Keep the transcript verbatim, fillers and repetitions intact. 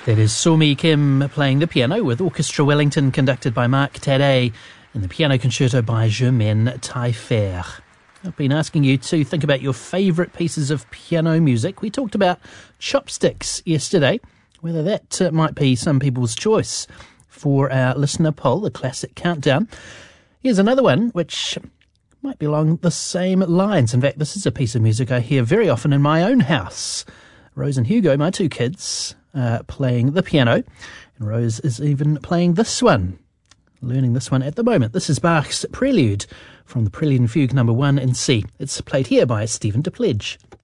That is Somi Kim playing the piano with Orchestra Wellington conducted by Marc Taddet in the piano concerto by Germaine Taillefer. I've been asking you to think about your favourite pieces of piano music. We talked about chopsticks yesterday, whether that uh, might be some people's choice for our listener poll, the classic countdown. Here's another one which might be along the same lines. In fact, this is a piece of music I hear very often in my own house. Rose and Hugo, my two kids, uh, playing the piano, and Rose is even playing this one, learning this one at the moment. This is Bach's Prelude from the Prelude and Fugue number one in C. It's played here by Stephen Depledge.